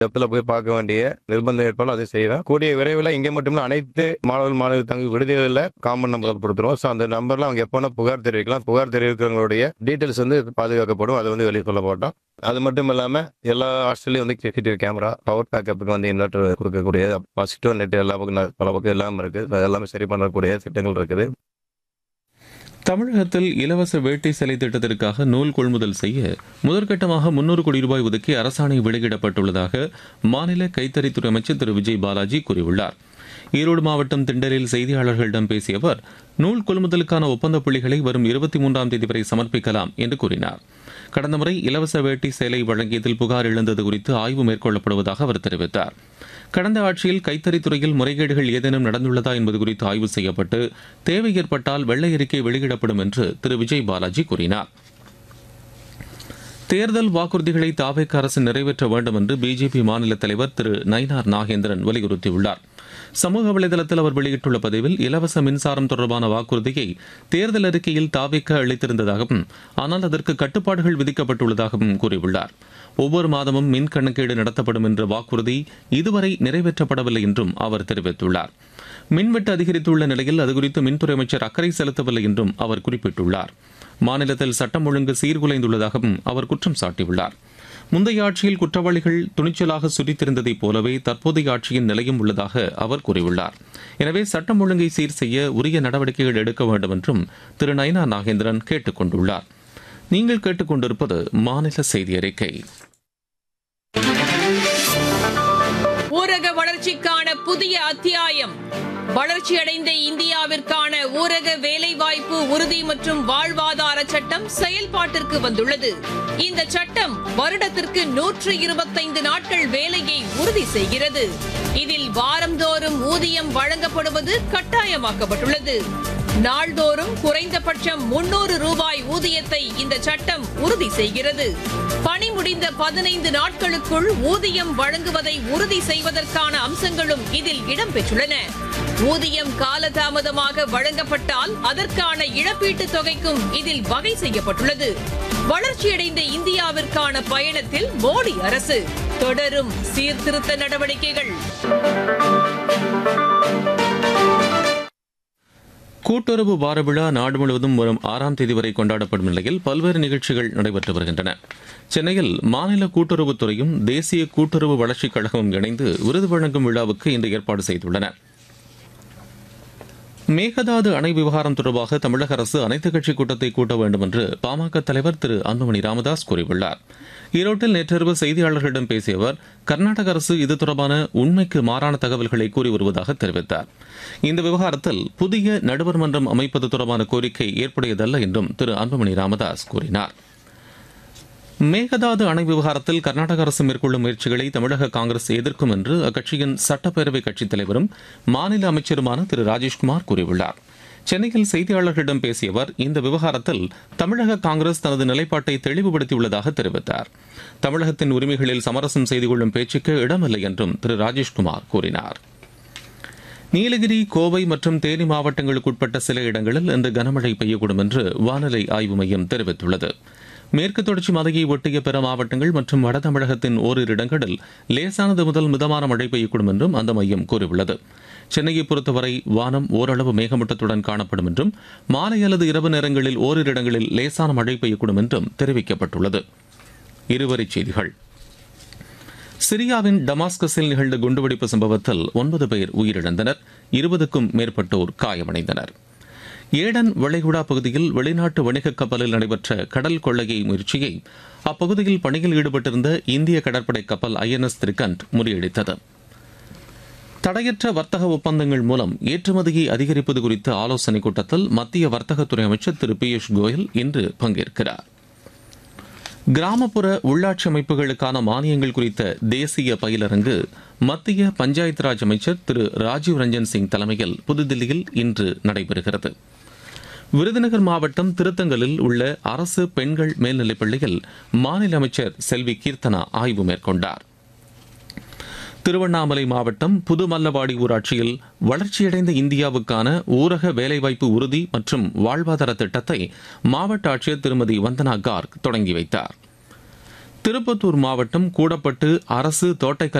இடத்துல போய் பார்க்க வேண்டிய நிர்பந்தம் ஏற்பாடு அதை செய்வேன். கூடிய விரைவில் இங்கே மட்டும் அனைத்து மாணவர்கள் தங்கி விடுதிகளில் காமன் நம்பர் கொடுத்துருவோம். ஸோ அந்த நம்பர்ல அவங்க எப்போனா புகார் தெரிவிக்கலாம். புகார் தெரிவிக்கிறவங்களுடைய டீட்டெயில்ஸ் பாதுகாக்கப்படும். அதை வெளியே சொல்ல மாட்டோம். அது மட்டும் இல்லாம எல்லா ஹாஸ்டல்லையும் சிசிடிவி கேமரா, பவர் பேக்கப்புக்கு இன்வெர்டர் கொடுக்கக்கூடிய பாசிட்டிவ் நெட் எல்லா பக்கம் பல பக்கம் எல்லாம் இருக்கு. எல்லாமே சரி பண்ணக்கூடிய திட்டங்கள் இருக்குது. தமிழகத்தில் இலவச வேட்டை சிலை திட்டத்திற்காக நூல் கொள்முதல் செய்ய முதற்கட்டமாக 300 கோடி ரூபாய் ஒதுக்கி அரசாணை வெளியிடப்பட்டுள்ளதாக மாநில கைத்தறித்துறை அமைச்சர் திரு விஜய் பாலாஜி கூறியுள்ளார். ஈரோடு மாவட்டம் திண்டலில் செய்தியாளர்களிடம் பேசிய அவர் நூல் கொள்முதலுக்கான ஒப்பந்த புள்ளிகளை வரும் 23ஆம் தேதி வரை சமர்ப்பிக்கலாம் என்று கூறினார். கடந்த முறை இலவச வேட்டி சேலை வழங்கியதில் புகார் எழுந்தது குறித்து ஆய்வு மேற்கொள்ளப்படுவதாக அவர் தெரிவித்தார். கடந்த ஆட்சியில் கைத்தறித்துறையில் முறைகேடுகள் ஏதேனும் நடந்துள்ளதா என்பது குறித்து ஆய்வு செய்யப்பட்டு தேவை ஏற்பட்டால் வெள்ளை அறிக்கை வெளியிடப்படும் என்று திரு விஜய் பாலாஜி கூறினார். தேர்தல் வாக்குறுதிகளை தாவேக அரசு நிறைவேற்ற வேண்டும் என்று பிஜேபி மாநில தலைவர் திரு நயினார் நாகேந்திரன் வலியுறுத்தியுள்ளார். சமூக வலைதளத்தில் அவர் வெளியிட்டுள்ள பதிவில் இலவச மின்சாரம் தொடர்பான வாக்குறுதியை தேர்தல் அறிக்கையில் தாவேக அளித்திருந்ததாகவும் ஆனால் அதற்கு கட்டுப்பாடுகள் விதிக்கப்பட்டுள்ளதாகவும் கூறியுள்ளார். ஒவ்வொரு மாதமும் மின் கணக்கீடு நடத்தப்படும் என்ற வாக்குறுதி இதுவரை நிறைவேற்றப்படவில்லை என்றும் அவர் தெரிவித்துள்ளார். மின்வெட்டு அதிகரித்துள்ள நிலையில் அதுகுறித்து மின்துறை அமைச்சர் அக்கறை செலுத்தவில்லை என்றும் அவர் குறிப்பிட்டுள்ளார். மாநிலத்தில் சட்டம் ஒழுங்கு சீர்குலைந்துள்ளதாகவும் அவர் குற்றம் சாட்டியுள்ளார். முந்தைய ஆட்சியில் குற்றவாளிகள் துணிச்சலாக சுரித்திருந்ததைப் போலவே தற்போதைய ஆட்சியின் நிலையும் உள்ளதாக அவர் கூறியுள்ளார். எனவே சட்டம் ஒழுங்கை சீர் செய்ய உரிய நடவடிக்கைகள் எடுக்க வேண்டும் என்றும் திரு நயினா நாகேந்திரன் கேட்டுக் கொண்டுள்ளார். நீங்கள் கேட்டுக்கொண்டிருப்பது மாநில செய்தி அறிக்கை. ஊரக வளர்ச்சிக்கான புதிய அத்தியாயம். வளர்ச்சியடைந்த இந்தியாவிற்கான ஊரக வேலைவாய்ப்பு உறுதி மற்றும் வாழ்வாதார சட்டம் செயல்பாட்டிற்கு வந்துள்ளது. இந்த சட்டம் வருடத்திற்கு 125 நாட்கள் வேலையை உறுதி செய்கிறது. இதில் வாரந்தோறும் ஊதியம் வழங்கப்படுவது கட்டாயமாக்கப்பட்டுள்ளது. நாள்தோறும் குறைந்தபட்சம் 300 ரூபாய் ஊதியத்தை இந்த சட்டம் உறுதி செய்கிறது. பணி முடிந்த 15 நாட்களுக்குள் ஊதியம் வழங்குவதை உறுதி செய்வதற்கான அம்சங்களும் இதில் இடம்பெற்றுள்ளன. ஊதியம் காலதாமதமாக வழங்கப்பட்டால் அதற்கான இழப்பீட்டுத் தொகைக்கும் இதில் வகை செய்யப்பட்டுள்ளது. வளர்ச்சியடைந்த இந்தியாவிற்கான பயணத்தில் மோடி அரசு தொடரும் சீர்திருத்த நடவடிக்கைகள். கூட்டுறவு வார விழா நாடு முழுவதும் வரும் 6ஆம் தேதி வரை கொண்டாடப்படும் நிலையில் பல்வேறு நிகழ்ச்சிகள் நடைபெற்று வருகின்றன. சென்னையில் மாநில கூட்டுறவுத்துறையும் தேசிய கூட்டுறவு வளர்ச்சிக் கழகமும் இணைந்து விருது வழங்கும் விழாவுக்கு இன்று ஏற்பாடு செய்துள்ளன. மேகதாது அணை விவகாரம் தொடர்பாக தமிழக அரசு அனைத்துக் கட்சி கூட்டத்தை கூட்ட வேண்டும் என்று பாமக தலைவர் திரு அன்புமணி ராமதாஸ் கூறியுள்ளார். ஈரோட்டில் நேற்றிரவு செய்தியாளர்களிடம் பேசிய அவர் கர்நாடக அரசு இது தொடர்பான உண்மைக்கு மாறான தகவல்களை கூறி வருவதாக தெரிவித்தார். இந்த விவகாரத்தில் புதிய நடுவர் மன்றம் அமைப்பது தொடர்பான கோரிக்கை ஏற்புடையதல்ல என்றும் திரு அன்புமணி ராமதாஸ் கூறினார். மேகதாது அணை விவகாரத்தில் கர்நாடக அரசு மேற்கொள்ளும் முயற்சிகளை தமிழக காங்கிரஸ் எதிர்க்கும் என்று அக்கட்சியின் சட்டப்பேரவை கட்சித் தலைவரும் மாநில அமைச்சருமான திரு ராஜேஷ்குமார் கூறியுள்ளார். சென்னையில் செய்தியாளர்களிடம் பேசிய அவர் இந்த விவகாரத்தில் தமிழக காங்கிரஸ் தனது நிலைப்பாட்டை தெளிவுபடுத்தியுள்ளதாக தெரிவித்தார். தமிழகத்தின் உரிமைகளில் சமரசம் செய்து கொள்ளும் பேச்சுக்கு இடமில்லை என்றும் திரு ராஜேஷ்குமார் கூறினார். நீலகிரி, கோவை மற்றும் தேனி மாவட்டங்களுக்குட்பட்ட சில இடங்களில் இன்று கனமழை பெய்யக்கூடும் என்று வானிலை ஆய்வு மையம் தெரிவித்துள்ளது. மேற்கு தொடர்ச்சி மலையை ஒட்டிய பிற மாவட்டங்கள் மற்றும் வட தமிழகத்தின் ஓரிரு இடங்களில் லேசானது முதல் மிதமான மழை பெய்யக்கூடும் என்றும் அந்த மையம் கூறியுள்ளது. சென்னையை பொறுத்தவரை வானம் ஓரளவு மேகமூட்டத்துடன் காணப்படும் என்றும் மாலை அல்லது இரவு நேரங்களில் ஓரிரு இடங்களில் லேசான மழை பெய்யக்கூடும் என்றும் தெரிவிக்கப்பட்டுள்ளது. இருவரிச் செய்திகள். சிரியாவின் டமாஸ்கஸில் நிகழ்ந்த குண்டுவெடிப்பு சம்பவத்தில் 9 பேர் உயிரிழந்தனர், 20க்கும் மேற்பட்டோர் காயமடைந்தனர். ஏடன் வளைகுடா பகுதியில் வெளிநாட்டு வணிக கப்பலில் நடைபெற்ற கடல் கொள்ளை முயற்சியை அப்பகுதியில் பணியில் ஈடுபட்டிருந்த இந்திய கடற்படை கப்பல் INS திரிகண்ட் முறியடித்தது. தடையற்ற வர்த்தக ஒப்பந்தங்கள் மூலம் ஏற்றுமதியை அதிகரிப்பது குறித்த ஆலோசனைக் கூட்டத்தில் மத்திய வர்த்தகத்துறை அமைச்சர் திரு பியூஷ் கோயல் இன்று பங்கேற்கிறார். கிராமப்புற உள்ளாட்சி அமைப்புகளுக்கான மானியங்கள் குறித்த தேசிய பயிலரங்கு மத்திய பஞ்சாயத்து ராஜ் அமைச்சர் திரு ராஜீவ் ரஞ்சன் சிங் தலைமையில் புதுதில்லியில் இன்று நடைபெறுகிறது. விருதுநகர் மாவட்டம் திருத்தங்கலில் உள்ள அரசு பெண்கள் மேல்நிலைப் பள்ளியில் மாநில அமைச்சர் செல்வி கீர்த்தனா ஆய்வு மேற்கொண்டார். திருவண்ணாமலை மாவட்டம் புதுமல்லவாடி ஊராட்சியில் வளர்ச்சியடைந்த இந்தியாவுக்கான ஊரக வேலைவாய்ப்பு உறுதி மற்றும் வாழ்வாதார திட்டத்தை மாவட்ட ஆட்சியர் திருமதி வந்தனா கார்க் தொடங்கி வைத்தார். திருப்பத்தூர் மாவட்டம் கூடப்பட்டு அரசு தோட்டக்கலை